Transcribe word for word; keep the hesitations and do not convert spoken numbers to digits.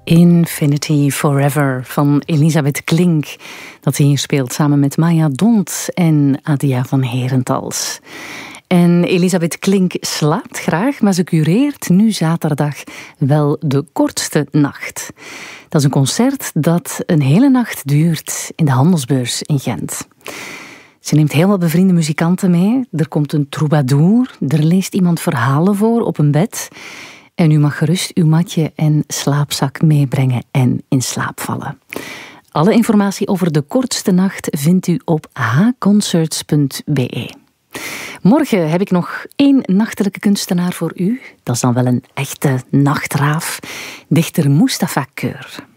Infinity Forever van Elisabeth Klink, dat hier speelt samen met Maya Dont en Adia van Herentals. En Elisabeth Klink slaapt graag, maar ze cureert nu zaterdag wel de kortste nacht. Dat is een concert dat een hele nacht duurt in de Handelsbeurs in Gent. Ze neemt heel wat bevriende muzikanten mee. Er komt een troubadour, er leest iemand verhalen voor op een bed. En u mag gerust uw matje en slaapzak meebrengen en in slaap vallen. Alle informatie over de kortste nacht vindt u op h concerts punt b e. Morgen heb ik nog één nachtelijke kunstenaar voor u. Dat is dan wel een echte nachtraaf. Dichter Mustafa Keur.